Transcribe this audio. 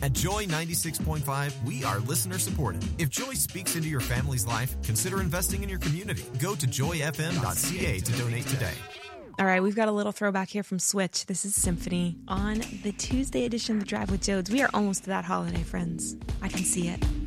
At Joy 96.5, we are listener supported. If Joy speaks into your family's life, consider investing in your community. Go to joyfm.ca to donate today. All right, we've got a little throwback here from Switch. This is Symphony on the Tuesday edition of The Drive with Jodes. We are almost to that holiday, friends. I can see it.